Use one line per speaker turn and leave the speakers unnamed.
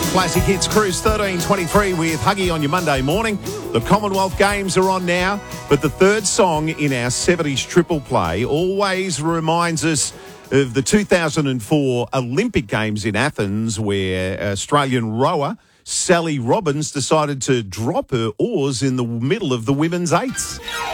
Classic Hits Cruise 1323 with Huggy on your Monday morning. The Commonwealth Games are on now, but the third song in our 70s triple play always reminds us of the 2004 Olympic Games in Athens, where Australian rower Sally Robbins decided to drop her oars in the middle of the women's eights.